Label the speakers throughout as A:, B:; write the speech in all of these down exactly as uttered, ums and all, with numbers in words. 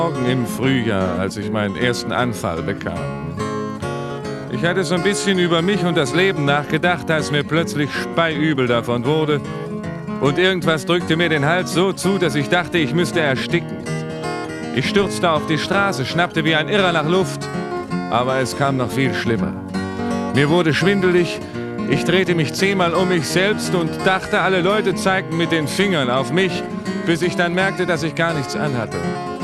A: Morgen im Frühjahr, als ich meinen ersten Anfall bekam. Ich hatte so ein bisschen über mich und das Leben nachgedacht, als mir plötzlich speiübel davon wurde. Und irgendwas drückte mir den Hals so zu, dass ich dachte, ich müsste ersticken. Ich stürzte auf die Straße, schnappte wie ein Irrer nach Luft. Aber es kam noch viel schlimmer. Mir wurde schwindelig, ich drehte mich zehnmal um mich selbst und dachte, alle Leute zeigten mit den Fingern auf mich, bis ich dann merkte, dass ich gar nichts anhatte.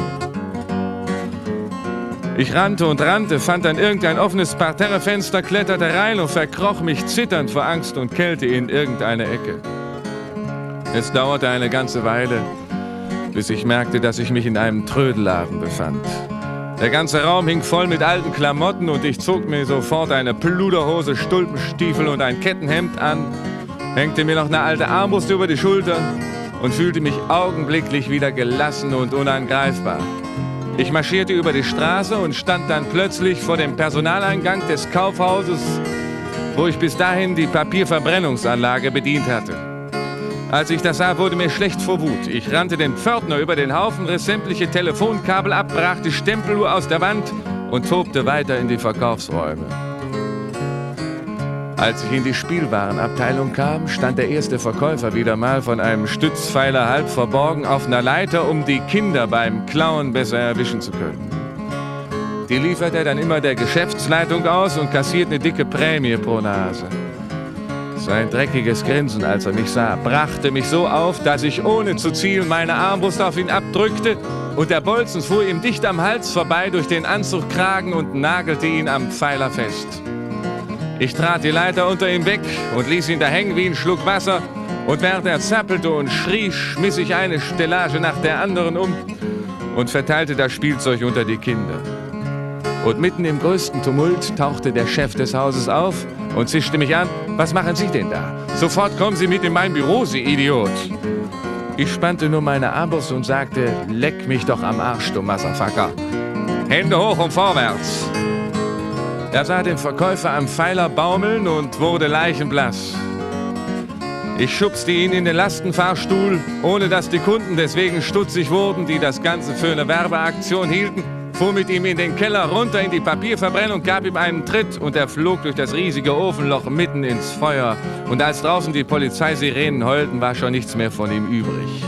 A: Ich rannte und rannte, fand dann irgendein offenes Parterrefenster, kletterte rein und verkroch mich zitternd vor Angst und Kälte in irgendeine Ecke. Es dauerte eine ganze Weile, bis ich merkte, dass ich mich in einem Trödelladen befand. Der ganze Raum hing voll mit alten Klamotten und ich zog mir sofort eine Pluderhose, Stulpenstiefel und ein Kettenhemd an, hängte mir noch eine alte Armbrust über die Schulter und fühlte mich augenblicklich wieder gelassen und unangreifbar. Ich marschierte über die Straße und stand dann plötzlich vor dem Personaleingang des Kaufhauses, wo ich bis dahin die Papierverbrennungsanlage bedient hatte. Als ich das sah, wurde mir schlecht vor Wut. Ich rannte den Pförtner über den Haufen, riss sämtliche Telefonkabel ab, brach die Stempeluhr aus der Wand und tobte weiter in die Verkaufsräume. Als ich in die Spielwarenabteilung kam, stand der erste Verkäufer wieder mal von einem Stützpfeiler halb verborgen auf einer Leiter, um die Kinder beim Klauen besser erwischen zu können. Die liefert er dann immer der Geschäftsleitung aus und kassiert eine dicke Prämie pro Nase. Sein dreckiges Grinsen, als er mich sah, brachte mich so auf, dass ich ohne zu zielen meine Armbrust auf ihn abdrückte und der Bolzen fuhr ihm dicht am Hals vorbei durch den Anzugkragen und nagelte ihn am Pfeiler fest. Ich trat die Leiter unter ihm weg und ließ ihn da hängen wie ein Schluck Wasser und während er zappelte und schrie, schmiss ich eine Stellage nach der anderen um und verteilte das Spielzeug unter die Kinder. Und mitten im größten Tumult tauchte der Chef des Hauses auf und zischte mich an. Was machen Sie denn da? Sofort kommen Sie mit in mein Büro, Sie Idiot. Ich spannte nur meine Armbrust und sagte, leck mich doch am Arsch, du Motherfucker. Hände hoch und vorwärts. Er sah den Verkäufer am Pfeiler baumeln und wurde leichenblass. Ich schubste ihn in den Lastenfahrstuhl, ohne dass die Kunden deswegen stutzig wurden, die das Ganze für eine Werbeaktion hielten, fuhr mit ihm in den Keller runter in die Papierverbrennung, gab ihm einen Tritt und er flog durch das riesige Ofenloch mitten ins Feuer. Und als draußen die Polizeisirenen heulten, war schon nichts mehr von ihm übrig.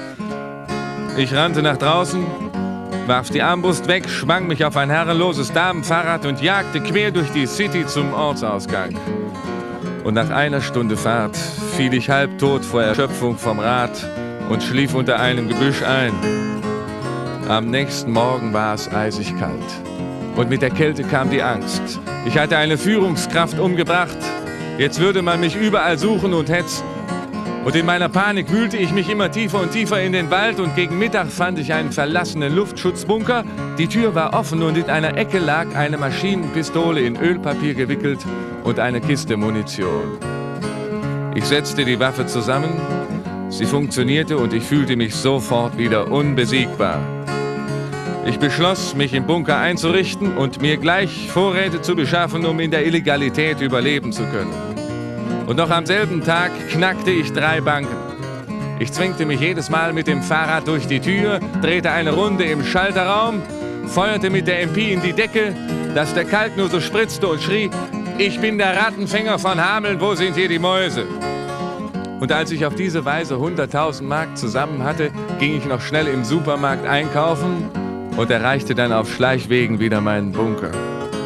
A: Ich rannte nach draußen, warf die Armbrust weg, schwang mich auf ein herrenloses Damenfahrrad und jagte quer durch die City zum Ortsausgang. Und nach einer Stunde Fahrt fiel ich halbtot vor Erschöpfung vom Rad und schlief unter einem Gebüsch ein. Am nächsten Morgen war es eisig kalt. Und mit der Kälte kam die Angst. Ich hatte eine Führungskraft umgebracht. Jetzt würde man mich überall suchen und hetzen. Und in meiner Panik wühlte ich mich immer tiefer und tiefer in den Wald und gegen Mittag fand ich einen verlassenen Luftschutzbunker. Die Tür war offen und in einer Ecke lag eine Maschinenpistole in Ölpapier gewickelt und eine Kiste Munition. Ich setzte die Waffe zusammen, sie funktionierte und ich fühlte mich sofort wieder unbesiegbar. Ich beschloss, mich im Bunker einzurichten und mir gleich Vorräte zu beschaffen, um in der Illegalität überleben zu können. Und noch am selben Tag knackte ich drei Banken. Ich zwängte mich jedes Mal mit dem Fahrrad durch die Tür, drehte eine Runde im Schalterraum, feuerte mit der M P in die Decke, dass der Kalk nur so spritzte und schrie, ich bin der Rattenfänger von Hameln, wo sind hier die Mäuse? Und als ich auf diese Weise hunderttausend Mark zusammen hatte, ging ich noch schnell im Supermarkt einkaufen und erreichte dann auf Schleichwegen wieder meinen Bunker.